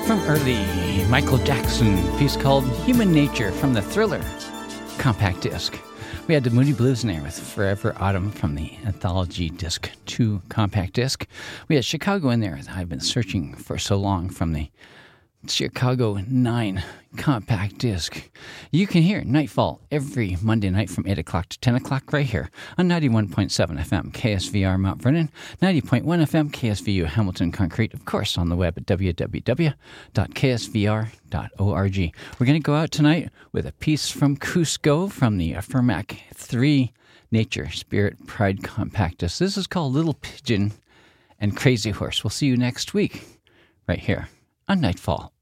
From early Michael Jackson, a piece called Human Nature from the Thriller compact disc. We had the Moody Blues in there with Forever Autumn from the Anthology Disc 2 compact disc. We had Chicago in there that I've been searching for so long from the Chicago 9 compact disc. You can hear Nightfall every Monday night from 8 o'clock to 10 o'clock right here on 91.7 FM KSVR Mount Vernon, 90.1 FM KSVU Hamilton Concrete, of course on the web at www.ksvr.org. We're going to go out tonight with a piece from Cusco from the Fermac 3 Nature Spirit Pride compact disc. This is called Little Pigeon and Crazy Horse. We'll see you next week right here on Nightfall.